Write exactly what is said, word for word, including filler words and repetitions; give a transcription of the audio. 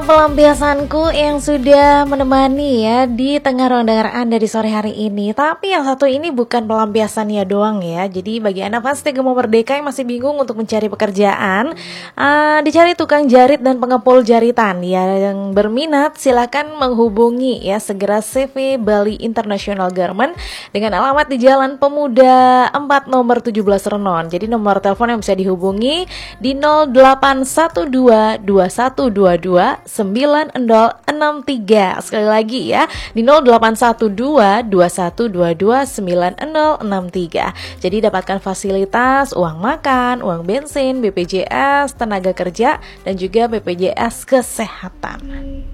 Pelampiasanku yang sudah menemani ya di tengah ruang dengar Anda di sore hari ini. Tapi yang satu ini bukan pelampiasannya doang ya. Jadi bagi Anda fans Gemo Merdeka yang masih bingung untuk mencari pekerjaan, uh, dicari tukang jarit dan pengepul jaritan ya. Yang berminat silakan menghubungi ya segera C V Bali International Garment dengan alamat di Jalan Pemuda empat nomor tujuh belas Renon. Jadi nomor telepon yang bisa dihubungi di nol delapan satu dua dua satu dua dua sembilan nol enam tiga. Sekali lagi ya, di nol delapan satu dua dua satu dua dua sembilan nol enam tiga. Jadi dapatkan fasilitas uang makan, uang bensin, B P J S tenaga kerja dan juga B P J S kesehatan.